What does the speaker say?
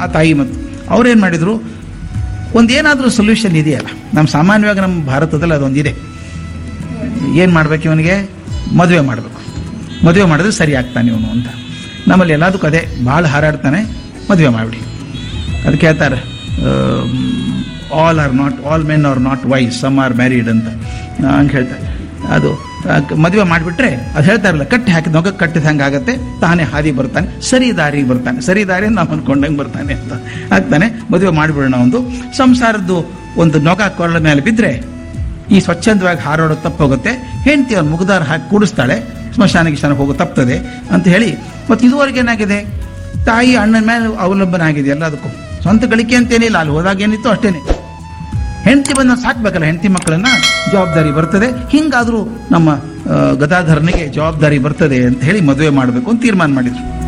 ಆ ತಾಯಿ ಮತ್ತು ಅವ್ರೇನು ಮಾಡಿದರು, ಒಂದೇನಾದರೂ ಸೊಲ್ಯೂಷನ್ ಇದೆಯಲ್ಲ, ನಮ್ಮ ಸಾಮಾನ್ಯವಾಗಿ ನಮ್ಮ ಭಾರತದಲ್ಲಿ ಅದೊಂದಿದೆ. ಏನು ಮಾಡ್ಬೇಕು ಇವನಿಗೆ? ಮದುವೆ ಮಾಡಬೇಕು, ಮದುವೆ ಮಾಡಿದ್ರೆ ಸರಿ ಆಗ್ತಾನೆ ಇವನು ಅಂತ. ನಮ್ಮಲ್ಲಿ ಎಲ್ಲದಕ್ಕೂ ಅದೇ, ಭಾಳ ಹಾರಾಡ್ತಾನೆ, ಮದುವೆ ಮಾಡಿಬಿಡಿ. ಅದಕ್ಕೆ ಹೇಳ್ತಾರೆ all men R not wise, some are married ಅಂತ ಹಂಗೆ ಹೇಳ್ತಾರೆ. ಅದು ಮದುವೆ ಮಾಡಿಬಿಟ್ರೆ ಅದು ಹೇಳ್ತಾ ಇರಲ್ಲ, ಕಟ್ಟಿ ಹಾಕಿದ ನೊಗ ಕಟ್ಟಿದ ಹಂಗೆ ಆಗುತ್ತೆ, ತಾನೇ ಹಾದಿ ಬರ್ತಾನೆ, ಸರಿ ದಾರಿಗೆ ಬರ್ತಾನೆ, ಸರಿ ದಾರಿ ನಾವು ಅಂದ್ಕೊಂಡಂಗೆ ಬರ್ತಾನೆ ಅಂತ ಆಗ್ತಾನೆ. ಮದುವೆ ಮಾಡಿಬಿಡೋಣ. ಒಂದು ಸಂಸಾರದ್ದು ಒಂದು ನೊಗ ಕೊರಳ ಮೇಲೆ ಬಿದ್ದರೆ ಈ ಸ್ವಚ್ಛಂದವಾಗಿ ಹಾರಾಡೋದು ತಪ್ಪೋಗುತ್ತೆ. ಹೆಂಡತಿ ಅವ್ರು ಮುಗ್ದಾರ ಹಾಕಿ ಕೂಡಿಸ್ತಾಳೆ, ಸ್ಮಶಾನಕ್ಕೆ ಹೋಗೋ ತಪ್ತದೆ ಅಂತ ಹೇಳಿ. ಮತ್ತು ಇದುವರೆಗೆ ಏನಾಗಿದೆ, ತಾಯಿ ಅಣ್ಣನ ಮೇಲೆ ಅವಲಂಬನೆ ಆಗಿದೆ ಎಲ್ಲದಕ್ಕೂ. ಸ್ವಂತ ಗಳಿಕೆ ಅಂತೇನಿಲ್ಲ, ಅಲ್ಲಿ ಹೋದಾಗ ಏನಿತ್ತು ಅಷ್ಟೇನೆ. ಹೆಂಡತಿ ಬಂದ ಸಾಕ್ಬೇಕಲ್ಲ, ಹೆಂಡತಿ ಮಕ್ಕಳನ್ನ, ಜವಾಬ್ದಾರಿ ಬರ್ತದೆ. ಹಿಂಗಾದರೂ ನಮ್ಮ ಗದಾಧರನಿಗೆ ಜವಾಬ್ದಾರಿ ಬರ್ತದೆ ಅಂತ ಹೇಳಿ ಮದುವೆ ಮಾಡಬೇಕು ಅಂತ ತೀರ್ಮಾನ ಮಾಡಿದ್ರು.